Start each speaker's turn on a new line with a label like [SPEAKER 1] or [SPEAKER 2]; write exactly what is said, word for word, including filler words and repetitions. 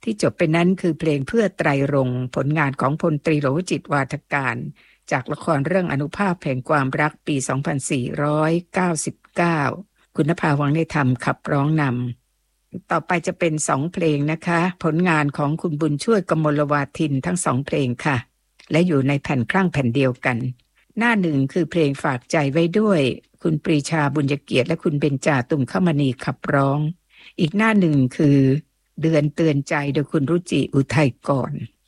[SPEAKER 1] ที่จบไปนั้นคือเพลงเพื่อไตรรงค์ผลงานของพลตรีโหลจิตวาทการจากละครเรื่องอนุภาพแห่งความรักปีสองพันสี่ร้อยเก้าสิบเก้าคุณนภาวังในธรรมขับร้องนำต่อไปจะเป็นสองเพลงนะคะผลงานของคุณบุญช่วยกมลวาทินทั้งสองเพลงค่ะและอยู่ในแผ่นครั่งแผ่นเดียวกันหน้าหนึ่งคือเพลงฝากใจไว้ด้วยคุณปรีชาบุญเกียรติและคุณเบญจาตุ่มขมณีขับร้องอีกหน้าหนึ่งคือเดือนเตือนใจโดยคุณรุจิอุทัยกร